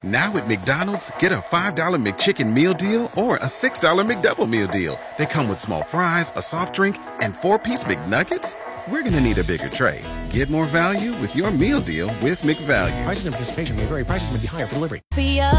Now at McDonald's, get a $5 McChicken meal deal or a $6 McDouble meal deal. They come with small fries, a soft drink, and 4-piece McNuggets. We're going to need a bigger tray. Get more value with your meal deal with McValue. Prices and participation may vary. Prices may be higher for delivery. See ya.